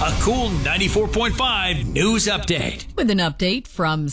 A cool 94.5 news update. With an update from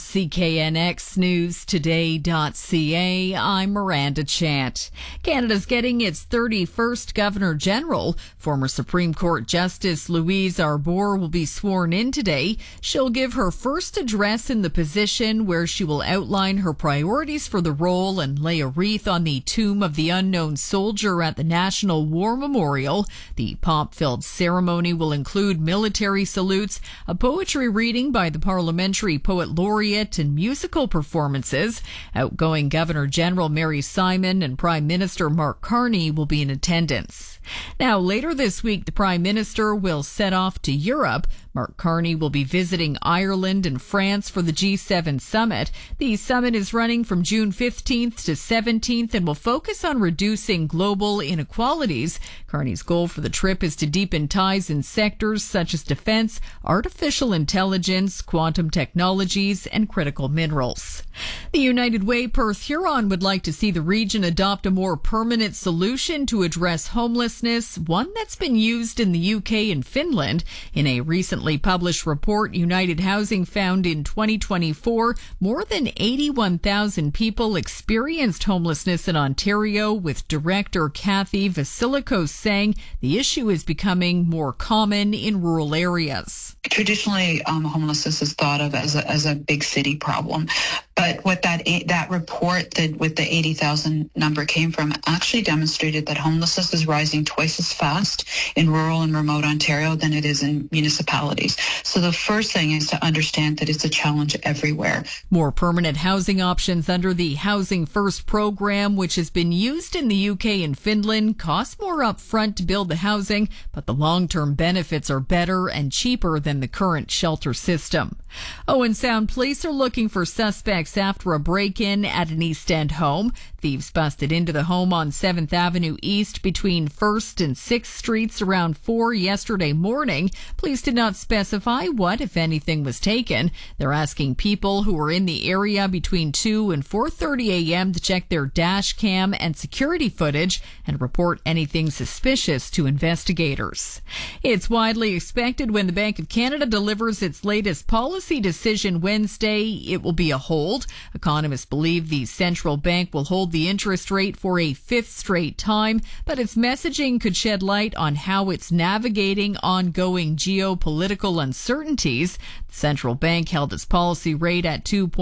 CKNXNewsToday.ca, I'm Miranda Chant. Canada's getting its 31st Governor General. Former Supreme Court Justice Louise Arbour will be sworn in today. She'll give her first address in the position, where she will outline her priorities for the role and lay a wreath on the tomb of the unknown soldier at the National War Memorial. The pomp-filled ceremony will include military salutes, a poetry reading by the parliamentary poet laureate, and musical performances. Outgoing Governor General Mary Simon and Prime Minister Mark Carney will be in attendance. Now, later this week, the Prime Minister will set off to Europe. Mark Carney will be visiting Ireland and France for the G7 summit. The summit is running from June 15th to 17th and will focus on reducing global inequalities. Carney's goal for the trip is to deepen ties in sectors such as defense, artificial intelligence, quantum technologies, and critical minerals. The United Way Perth Huron would like to see the region adopt a more permanent solution to address homelessness, one that's been used in the UK and Finland. In a recently published report, United Housing found in 2024 more than 81,000 people experienced homelessness in Ontario, with Director Kathy Vasilikos saying the issue is becoming more common in rural areas. Traditionally, homelessness is thought of as a big city problem. But what that report that with the 80,000 number came from actually demonstrated that homelessness is rising twice as fast in rural and remote Ontario than it is in municipalities. So the first thing is to understand that it's a challenge everywhere. More permanent housing options under the Housing First program, which has been used in the UK and Finland, cost more upfront to build the housing, but the long-term benefits are better and cheaper than the current shelter system. Owen Sound police are looking for suspects after a break-in at an East End home. Thieves busted into the home on 7th Avenue East between 1st and 6th Streets around 4 yesterday morning. Police did not specify what, if anything, was taken. They're asking people who were in the area between 2 and 4:30 a.m. to check their dash cam and security footage and report anything suspicious to investigators. It's widely expected when the Bank of Canada delivers its latest policy decision Wednesday, it will be a hold. Economists believe the central bank will hold the interest rate for a fifth straight time, but its messaging could shed light on how it's navigating ongoing geopolitical uncertainties. The central bank held its policy rate at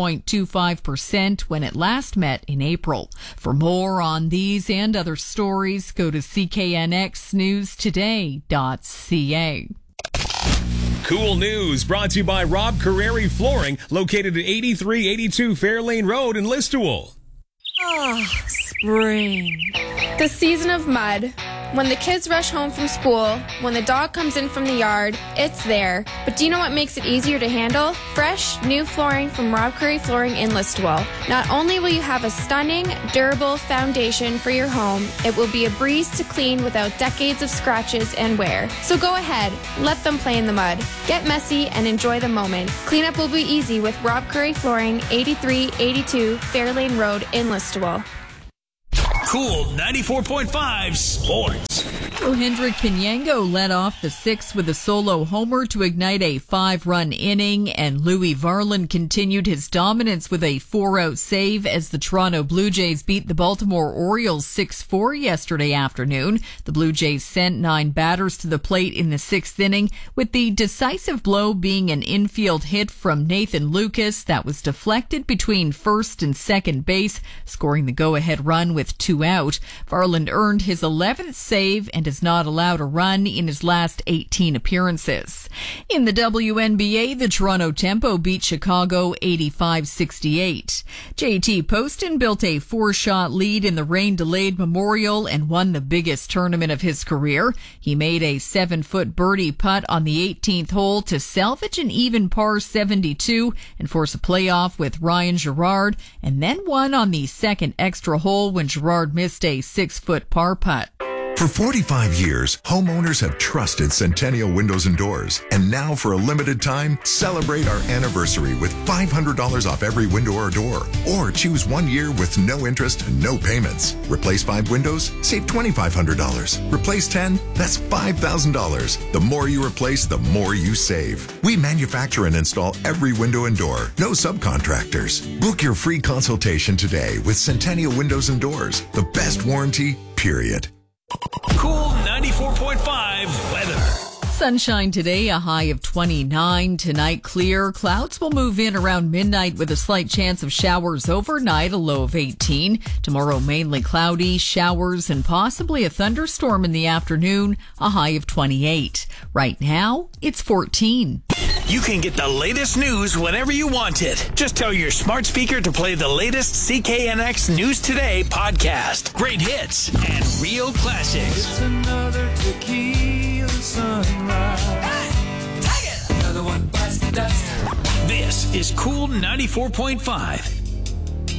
2.25% when it last met in April. For more on these and other stories, go to CKNXNewsToday.ca. Cool news brought to you by Rob Carreri Flooring, located at 8382 Fairlane Road in Listowel. Spring. The season of mud. When the kids rush home from school, when the dog comes in from the yard, it's there. But do you know what makes it easier to handle? Fresh, new flooring from Rob Curry Flooring in Listowel. Not only will you have a stunning, durable foundation for your home, it will be a breeze to clean without decades of scratches and wear. So go ahead, let them play in the mud. Get messy and enjoy the moment. Cleanup will be easy with Rob Curry Flooring, 8382 Fairlane Road in Listowel. Cool 94.5 Sports. Hendrik Pinyango led off the sixth with a solo homer to ignite a 5-run inning, and Louis Varland continued his dominance with a 4-out save as the Toronto Blue Jays beat the Baltimore Orioles 6-4 yesterday afternoon. The Blue Jays sent 9 batters to the plate in the 6th inning, with the decisive blow being an infield hit from Nathan Lucas that was deflected between first and second base, scoring the go-ahead run with 2 out. Varland earned his 11th save and has not allowed a run in his last 18 appearances. In the WNBA, the Toronto Tempo beat Chicago 85-68. JT Poston built a 4-shot lead in the rain-delayed Memorial and won the biggest tournament of his career. He made a 7-foot birdie putt on the 18th hole to salvage an even par 72 and force a playoff with Ryan Gerard, and then won on the second extra hole when Gerard missed a 6-foot par putt. For 45 years, homeowners have trusted Centennial Windows and Doors. And now for a limited time, celebrate our anniversary with $500 off every window or door. Or choose 1 year with no interest and no payments. Replace 5 windows? Save $2,500. Replace 10? That's $5,000. The more you replace, the more you save. We manufacture and install every window and door. No subcontractors. Book your free consultation today with Centennial Windows and Doors. The best warranty, period. Cool 94.5 weather. Sunshine today, a high of 29. Tonight, clear. Clouds will move in around midnight with a slight chance of showers overnight, a low of 18. Tomorrow, mainly cloudy, showers, and possibly a thunderstorm in the afternoon, a high of 28. Right now, it's 14. You can get the latest news whenever you want it. Just tell your smart speaker to play the latest CKNX News Today podcast. Great hits and real classics. It's another tequila sunrise. Hey, take it! Another one bites the dust. This is Cool 94.5.